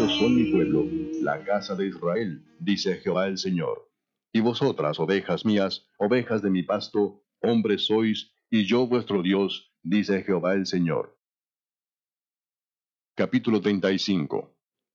Ellos son mi pueblo, la casa de Israel, dice Jehová el Señor. Y vosotras, ovejas mías, ovejas de mi pasto, hombres sois, y yo vuestro Dios, dice Jehová el Señor. Capítulo 35.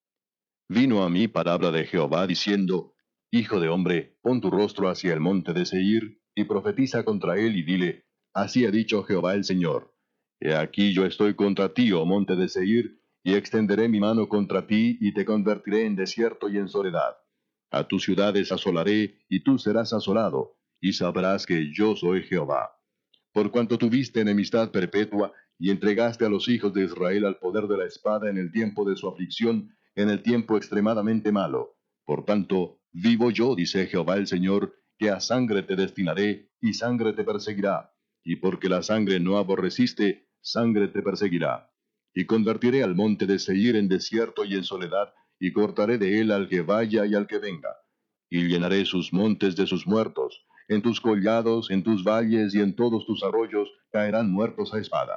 Vino a mí palabra de Jehová diciendo, Hijo de hombre, pon tu rostro hacia el monte de Seir, y profetiza contra él, y dile, Así ha dicho Jehová el Señor. He aquí yo estoy contra ti, oh monte de Seir, y extenderé mi mano contra ti, y te convertiré en desierto y en soledad. A tus ciudades asolaré, y tú serás asolado, y sabrás que yo soy Jehová. Por cuanto tuviste enemistad perpetua, y entregaste a los hijos de Israel al poder de la espada en el tiempo de su aflicción, en el tiempo extremadamente malo. Por tanto, vivo yo, dice Jehová el Señor, que a sangre te destinaré, y sangre te perseguirá. Y porque la sangre no aborreciste, sangre te perseguirá. Y convertiré al monte de Seir en desierto y en soledad, y cortaré de él al que vaya y al que venga. Y llenaré sus montes de sus muertos. En tus collados, en tus valles y en todos tus arroyos caerán muertos a espada.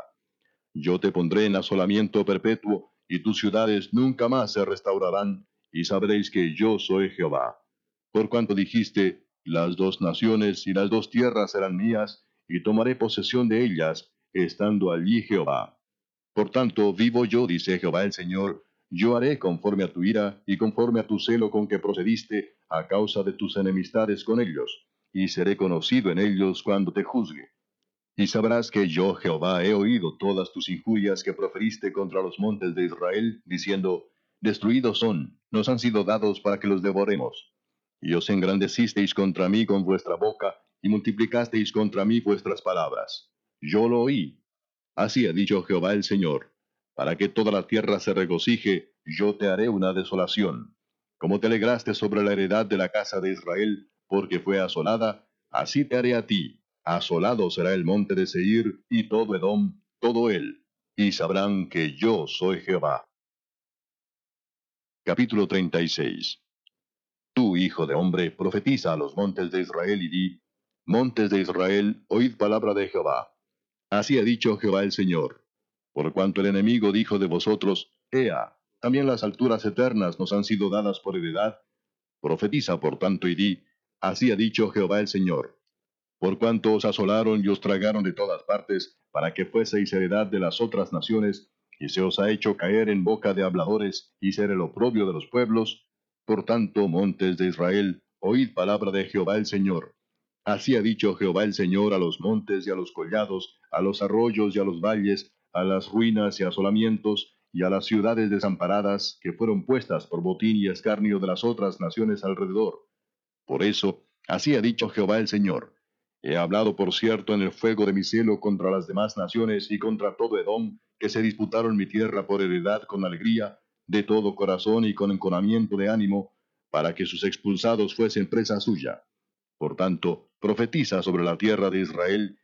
Yo te pondré en asolamiento perpetuo, y tus ciudades nunca más se restaurarán, y sabréis que yo soy Jehová. Por cuanto dijiste, las dos naciones y las dos tierras serán mías, y tomaré posesión de ellas, estando allí Jehová. Por tanto, vivo yo, dice Jehová el Señor, yo haré conforme a tu ira, y conforme a tu celo con que procediste, a causa de tus enemistades con ellos, y seré conocido en ellos cuando te juzgue. Y sabrás que yo, Jehová, he oído todas tus injurias que proferiste contra los montes de Israel, diciendo, Destruidos son, nos han sido dados para que los devoremos. Y os engrandecisteis contra mí con vuestra boca, y multiplicasteis contra mí vuestras palabras. Yo lo oí. Así ha dicho Jehová el Señor. Para que toda la tierra se regocije, yo te haré una desolación. Como te alegraste sobre la heredad de la casa de Israel, porque fue asolada, así te haré a ti. Asolado será el monte de Seir, y todo Edom, todo él. Y sabrán que yo soy Jehová. Capítulo 36. Tú, hijo de hombre, profetiza a los montes de Israel y di, Montes de Israel, oíd palabra de Jehová. Así ha dicho Jehová el Señor. Por cuanto el enemigo dijo de vosotros, Ea, también las alturas eternas nos han sido dadas por heredad, profetiza por tanto y di, Así ha dicho Jehová el Señor. Por cuanto os asolaron y os tragaron de todas partes, para que fueseis heredad de las otras naciones, y se os ha hecho caer en boca de habladores, y ser el oprobio de los pueblos, por tanto, montes de Israel, oíd palabra de Jehová el Señor. Así ha dicho Jehová el Señor a los montes y a los collados, a los arroyos y a los valles, a las ruinas y asolamientos, y a las ciudades desamparadas, que fueron puestas por botín y escarnio de las otras naciones alrededor. Por eso, así ha dicho Jehová el Señor. He hablado, por cierto, en el fuego de mi celo contra las demás naciones y contra todo Edom, que se disputaron mi tierra por heredad con alegría, de todo corazón y con enconamiento de ánimo, para que sus expulsados fuesen presa suya. Por tanto, profetiza sobre la tierra de Israel,